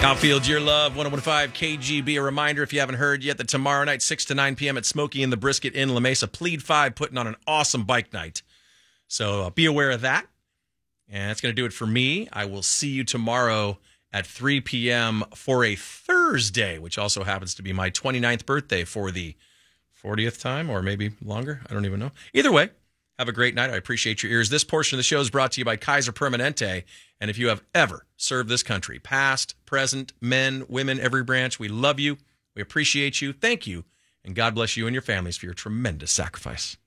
Outfield, your love, 101.5 KGB. A reminder, if you haven't heard yet, that tomorrow night, 6 to 9 p.m. at Smokey and the Brisket in La Mesa, Plead 5 putting on an awesome bike night. So be aware of that. And that's going to do it for me. I will see you tomorrow at 3 p.m. for a Thursday, which also happens to be my 29th birthday for the 40th time, or maybe longer. I don't even know. Either way, have a great night. I appreciate your ears. This portion of the show is brought to you by Kaiser Permanente. And if you have ever served this country, past, present, men, women, every branch, we love you. We appreciate you. Thank you. And God bless you and your families for your tremendous sacrifice.